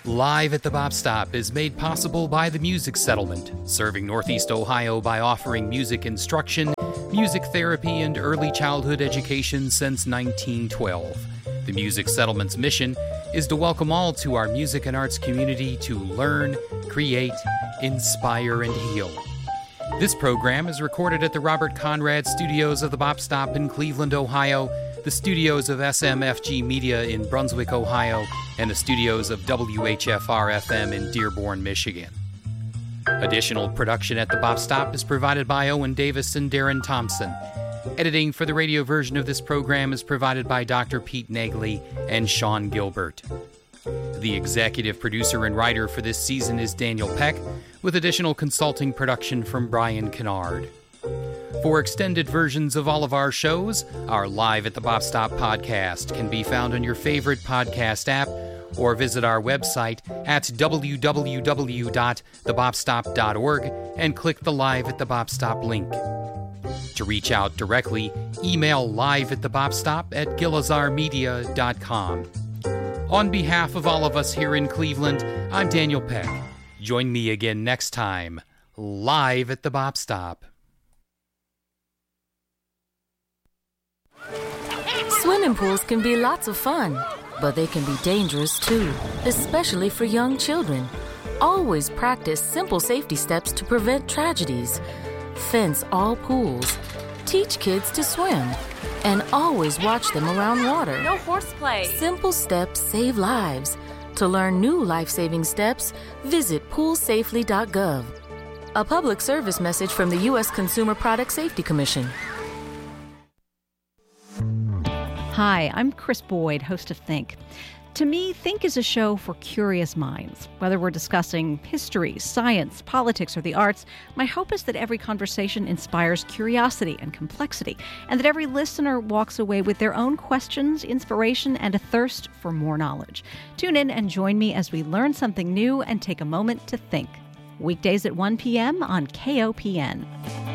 Live at the Bop Stop is made possible by the Music Settlement, serving Northeast Ohio by offering music instruction, music therapy, and early childhood education since 1912. The Music Settlement's mission is to welcome all to our music and arts community to learn, create, inspire, and heal. This program is recorded at the Robert Conrad Studios of the Bop Stop in Cleveland, Ohio, the studios of SMFG Media in Brunswick, Ohio, and the studios of WHFR-FM in Dearborn, Michigan. Additional production at the Bop Stop is provided by Owen Davis and Darren Thompson. Editing for the radio version of this program is provided by Dr. Pete Nagley and Sean Gilbert. The executive producer and writer for this season is Daniel Peck, with additional consulting production from Brian Kennard. For extended versions of all of our shows, our Live at the Bop Stop podcast can be found on your favorite podcast app or visit our website at www.thebopstop.org and click the Live at the Bop Stop link. To reach out directly, email liveatthebopstop@gilazarmedia.com. On behalf of all of us here in Cleveland, I'm Daniel Peck. Join me again next time, live at the Bop Stop. Swimming pools can be lots of fun, but they can be dangerous too, especially for young children. Always practice simple safety steps to prevent tragedies. Fence all pools. Teach kids to swim. And always watch them around water. No horseplay. Simple steps save lives. To learn new life-saving steps, visit poolsafely.gov. A public service message from the U.S. Consumer Product Safety Commission. Hi, I'm Chris Boyd, host of Think. To me, Think is a show for curious minds. Whether we're discussing history, science, politics, or the arts, my hope is that every conversation inspires curiosity and complexity, and that every listener walks away with their own questions, inspiration, and a thirst for more knowledge. Tune in and join me as we learn something new and take a moment to think. Weekdays at 1 p.m. on KOPN.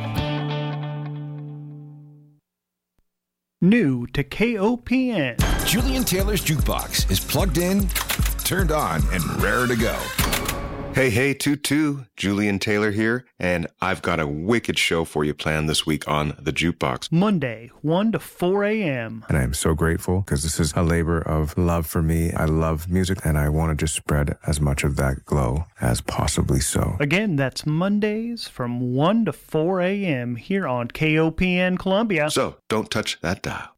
New to KOPN. Julian Taylor's Jukebox is plugged in, turned on, and raring to go. Hey, Toot, Julian Taylor here, and I've got a wicked show for you planned this week on the Jukebox. Monday, 1 to 4 a.m. And I'm so grateful because this is a labor of love for me. I love music, and I want to just spread as much of that glow as possibly so. Again, that's Mondays from 1 to 4 a.m. here on KOPN Columbia. So don't touch that dial.